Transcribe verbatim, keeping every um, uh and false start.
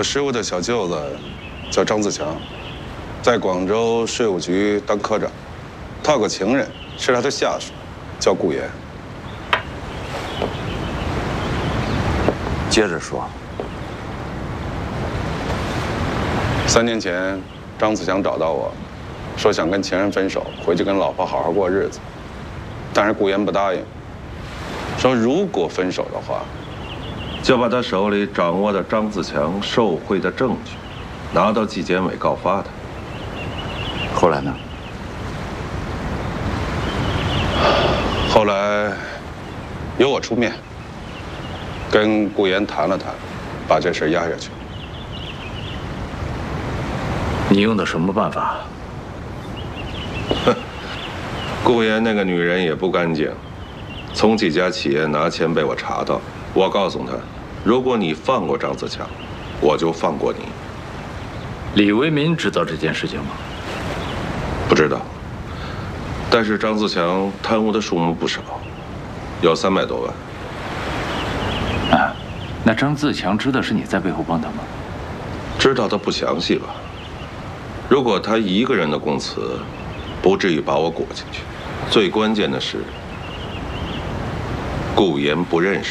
我师傅的小舅子叫张自强，在广州税务局当科长，他有个情人是他的下属，叫顾岩。 接着说。 三年前，张自强找到我，说想跟情人分手，回去跟老婆好好过日子，但是顾岩不答应，说如果分手的话， 就把他手里掌握的张自强受贿的证据拿到纪检委告发他。 后来呢？ 后来由我出面，跟顾岩谈了谈，把这事压下去。 你用的什么办法？ 哼，顾岩那个女人也不干净，从几家企业拿钱被我查到。我告诉他，如果你放过张自强，我就放过你。 李为民知道这件事情吗？ 不知道。但是张自强贪污的数目不少，有三百多万。 啊，那张自强知道是你在背后帮他吗？ 知道的不详细吧。如果他一个人的供词，不至于把我裹进去。最关键的是，顾岩不认识